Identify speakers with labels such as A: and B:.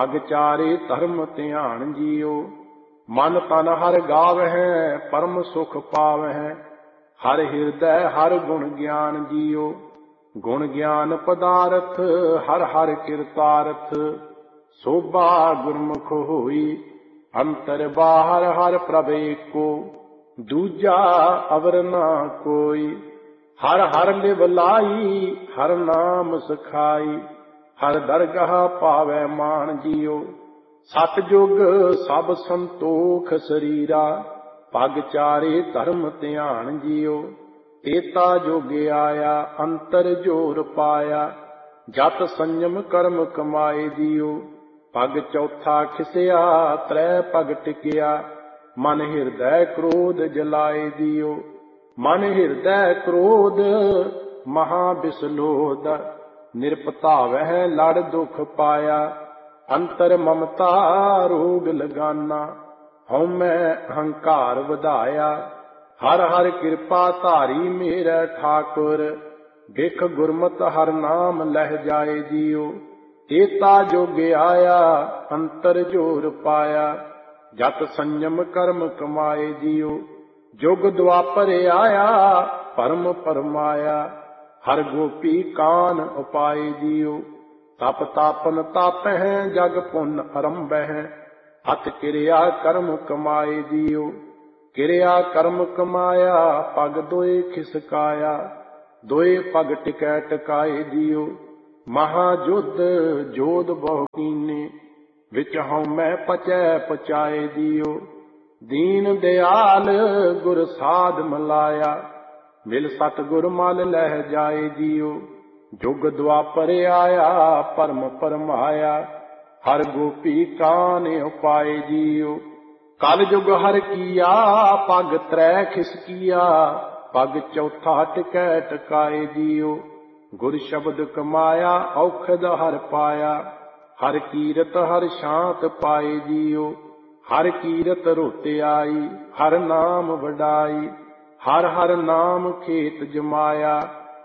A: ਪਗ ਚਾਰੇ ਧਰਮ ਧਿਆਨ ਜੀਓ। ਮਨ ਤਨ ਹਰ ਗਾਵਹਿ ਪਰਮ ਸੁਖ ਪਾਵਹਿ। ਹਰ ਹਿਰਦੈ ਹਰ ਗੁਣ ਗਿਆਨ ਜੀਓ। ਗੁਣ ਗਿਆਨ ਪਦਾਰਥ ਹਰ ਹਰ ਕਿਰਤਾਰਥ। ਸੋਭਾ ਗੁਰਮੁਖ ਹੋਈ ਅੰਤਰ ਬਾਹਰ ਹਰ ਪ੍ਰਭ ਏਕੋ। ਦੂਜਾ ਅਵਰ ਨਾ ਕੋਈ। ਹਰ ਹਰ ਲਿਵ ਲਾਈ ਹਰ ਨਾਮ ਸਖਾਈ। ਹਰ ਦਰਗਾਹ ਪਾਵੈ ਮਾਨ ਜੀਓ। ਸਤਿਜੁਗ ਸਭ ਸੰਤੋਖ ਸਰੀਰਾ। ਪਗ ਚਾਰੇ ਧਰਮ ਧਿਆਨ ਜੀਓ। ਤੇਤਾ ਜੋਗ ਆਇਆ ਅੰਤਰ ਜੋਰ ਪਾਇਆ। ਜਤ ਸੰਜਮ ਕਰਮ ਕਮਾਏ ਜੀਓ। ਪਗ ਚੌਥਾ ਖਿਸਿਆ ਤ੍ਰੈ ਪਗ ਟਿਕਿਆ। ਮਨ ਹਿਰਦੈ ਕ੍ਰੋਧ ਜਲਾਏ ਜੀਓ। ਮਨ ਹਿਰਦੈ ਕ੍ਰੋਧ ਮਹਾ ਬਿਸਲੋਦ। ਨਿਰਪਤਾਵਹਿ ਲੜ ਦੁਖ ਪਾਇਆ। ਅੰਤਰ ਮਮਤਾ ਰੋਗ ਲਗਾਨਾ। ਹਉਮੈ ਅਹੰਕਾਰ ਵਧਾਇਆ। ਹਰ ਹਰ ਕਿਰਪਾ ਧਾਰੀ ਮੇਰਾ ਠਾਕੁਰ। ਬਿਖ ਗੁਰਮਤਿ ਹਰ ਨਾਮ ਲਹਿ ਜਾਏ ਜੀਓ। ਤੇਤਾ ਜੋਗ ਆਇਆ ਅੰਤਰ ਜੋਰ ਪਾਇਆ। ਜਤ ਸੰਜਮ ਕਰਮ ਕਮਾਏ ਜੀਓ। ਜੁਗ ਦੁਆਪਰ ਆਇਆ ਭਰਮ ਪਰਮਾਇਆ। ਹਰ ਗੋਪੀ ਕਾਨ ਉਪਾਏ ਜੀਓ। ਤਪ ਤਾਪਨ ਤਾਪਹਿ ਜਗ ਪੁੰਨ ਅਰੰਭਹਿ। ਅਤ ਕਿਰਿਆ ਕਰਮ ਕਮਾਏ ਜੀਓ। ਕਿਰਿਆ ਕਰਮ ਕਮਾਇਆ ਪਗ ਦੋਏ ਖਿਸਕਾਇਆ। ਦੋਏ ਪਗ ਟਿਕੈ ਟਿਕਾਏ ਜੀਓ। ਮਹਾ ਜੁਧ ਜੋਧ ਬਹੁ ਕੀਨੇ। ਵਿੱਚ ਹਉਮੈ ਪਚੈ ਪਚਾਏ ਜੀਓ। ਦੀਨ ਦਿਆਲ ਗੁਰ ਸਾਧ ਮਲਾਇਆ। ਮਿਲ ਸਤਿਗੁਰ ਮਲ ਲਹਿ ਜਾਏ ਜੀਓ। ਜੁਗ ਦੁਆਪਰ ਆਇਆ ਭਰਮ ਪਰਮਾਇਆ। ਹਰ ਗੋਪੀ ਕਾਨ ਉਪਾਏ ਜੀਓ। ਕਲ ਜੁਗ ਹਰ ਕੀਆ ਪਗ ਤ੍ਰੈ ਖਿਸਕੀਆ। ਪਗ ਚੌਥਾ ਟਿਕੈ ਟਿਕਾਏ ਜੀਓ। ਗੁਰ ਸ਼ਬਦ ਕਮਾਇਆ ਔਖਦ ਹਰ ਪਾਇਆ। ਹਰ ਕੀਰਤ ਹਰ ਸ਼ਾਂਤ ਪਾਏ ਜੀਓ। ਹਰ ਕੀਰਤ ਰੁਤ ਆਈ ਹਰ ਨਾਮ ਵਡਾਈ। ਹਰ ਹਰ ਨਾਮ ਖੇਤ ਜਮਾਇਆ।